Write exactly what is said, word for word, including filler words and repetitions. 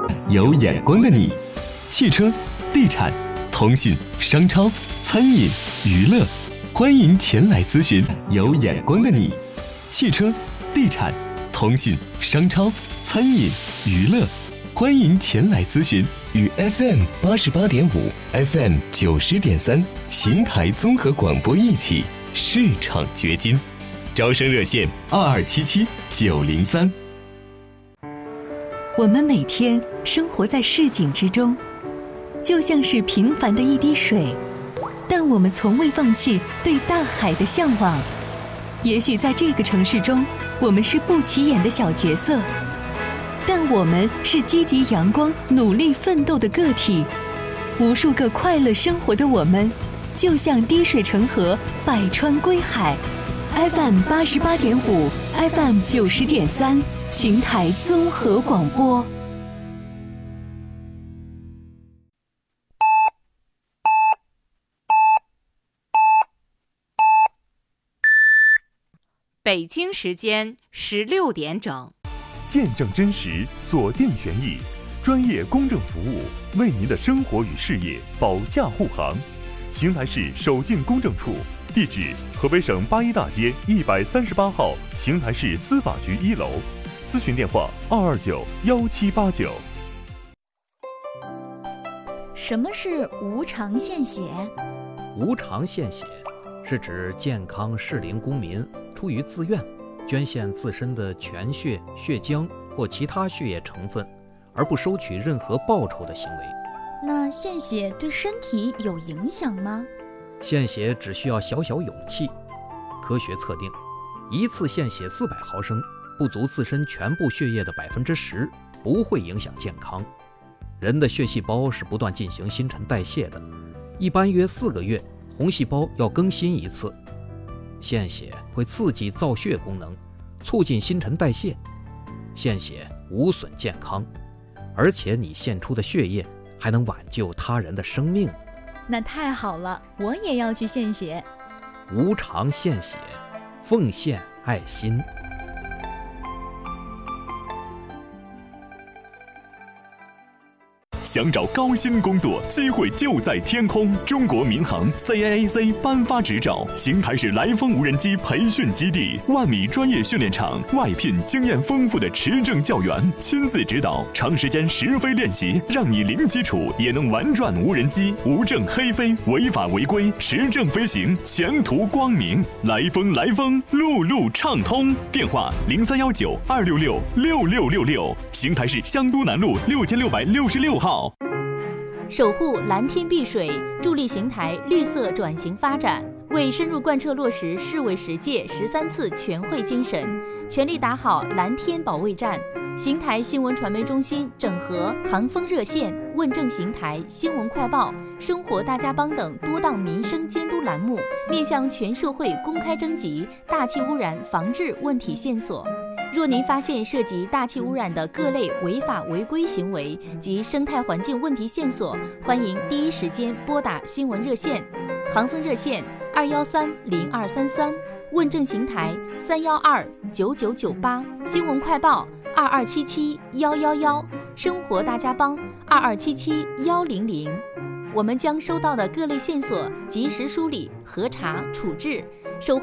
有眼光的你。汽车、地产、通信、商超、餐饮、娱乐，欢迎前来咨询有眼光的你。汽车、地产、通信、商超、餐饮、娱乐，欢迎前来咨询。与 F M 八十八点五、F M 九十点三邢台综合广播一起市场掘金，招生热线二二七七九零三。 我们每天生活在市井之中，就像是平凡的一滴水，但我们从未放弃对大海的向往。也许在这个城市中，我们是不起眼的小角色，但我们是积极阳光、努力奋斗的个体。无数个快乐生活的我们，就像滴水成河，百川归海。F M 八十八点五 ，F M 九十点三，邢台综合广播。 北京时间十六点整。 见证真实，锁定权益，专业公正服务，为您的生活与事业保驾护航。邢台市守进公证处，地址河北省八一大街一百三十八号邢台市司法局一楼，咨询电话二二九幺七八九。 什么是无偿献血？ 无偿献血是指健康适龄公民出于自愿捐献自身的全血、血浆或其他血液成分，而不收取任何报酬的行为。 那献血对身体有影响吗？ 献血只需要小小勇气。科学测定，一次献血四百毫升，不足自身全部血液的百分之十，不会影响健康。人的血细胞是不断进行新陈代谢的，一般约四个月，红细胞要更新一次。献血会刺激造血功能，促进新陈代谢。献血无损健康，而且你献出的血液还能挽救他人的生命。 那太好了，我也要去献血。 无偿献血，奉献爱心。 想找高薪工作，机会就在天空。中国民航 C A A C 颁发执照，邢台市来风无人机培训基地，万米专业训练场外聘经验丰富的持证教员，亲自指导，长时间实飞练习，让你零基础也能玩转无人机，无证黑飞，违法违规，持证飞行，前途光明。来风来风，路路畅通。电话零三幺九二六六六六六六，邢台市香都南路六千六百六十六号。 守护蓝天碧水，助力邢台绿色转型发展，为深入贯彻落实市委十届十三次全会精神，全力打好蓝天保卫战。邢台新闻传媒中心整合航风热线、问政邢台、新闻快报、生活大家帮等多档民生监督栏目，面向全社会公开征集大气污染防治问题线索。若您发现涉及大气污染的各类违法违规行为及生态环境问题线索，欢迎第一时间拨打新闻热线，航风热线二幺三零二三三，问政邢台三幺二九九九八，新闻快报二二七七幺幺幺，生活大家帮二二七七幺零零。我们将收到的各类线索及时梳理、核查、处置，